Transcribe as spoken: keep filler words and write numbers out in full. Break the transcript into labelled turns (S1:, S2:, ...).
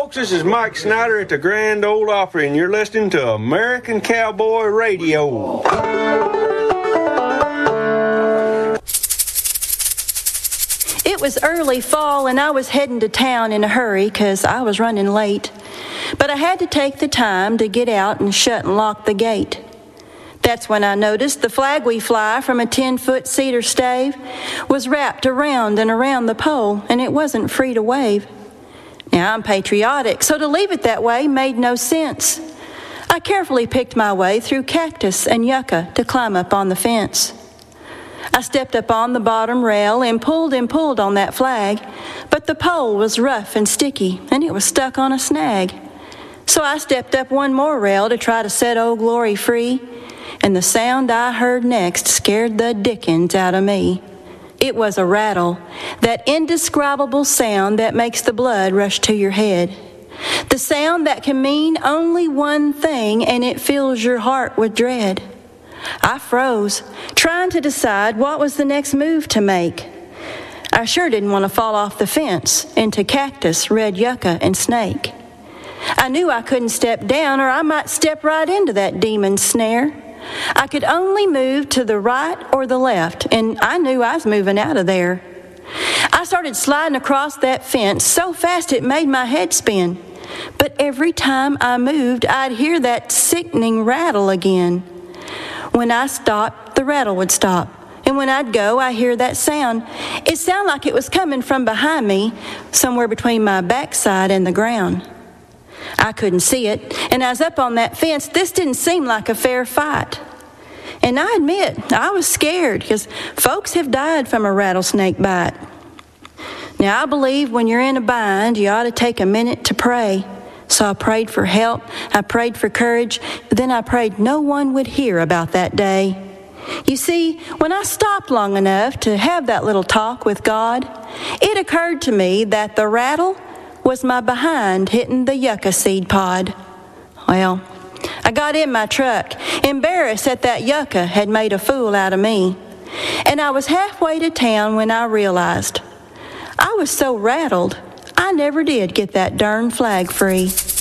S1: folks, this is Mike Snyder at the Grand Ole Opry, and you're listening to American Cowboy Radio.
S2: It was early fall, and I was heading to town in a hurry because I was running late. But I had to take the time to get out and shut and lock the gate. That's when I noticed the flag we fly from a ten-foot cedar stave was wrapped around and around the pole, and it wasn't free to wave. Now, I'm patriotic, so to leave it that way made no sense. I carefully picked my way through cactus and yucca to climb up on the fence. I stepped up on the bottom rail and pulled and pulled on that flag, but the pole was rough and sticky, and it was stuck on a snag. So I stepped up one more rail to try to set Old Glory free, and the sound I heard next scared the dickens out of me. It was a rattle, that indescribable sound that makes the blood rush to your head. The sound that can mean only one thing, and it fills your heart with dread. I froze, trying to decide what was the next move to make. I sure didn't want to fall off the fence into cactus, red yucca, and snake. I knew I couldn't step down, or I might step right into that demon's snare. I could only move to the right or the left, and I knew I was moving out of there. I started sliding across that fence so fast it made my head spin. But every time I moved, I'd hear that sickening rattle again. When I stopped, the rattle would stop. And when I'd go, I hear that sound. It sounded like it was coming from behind me, somewhere between my backside and the ground. I couldn't see it, and I was up on that fence. This didn't seem like a fair fight. And I admit, I was scared, because folks have died from a rattlesnake bite. Now, I believe when you're in a bind, you ought to take a minute to pray. So I prayed for help, I prayed for courage, but then I prayed no one would hear about that day. You see, when I stopped long enough to have that little talk with God, it occurred to me that the rattle was my behind hitting the yucca seed pod. Well, I got in my truck, embarrassed that that yucca had made a fool out of me. And I was halfway to town when I realized I was so rattled, I never did get that darn flag free.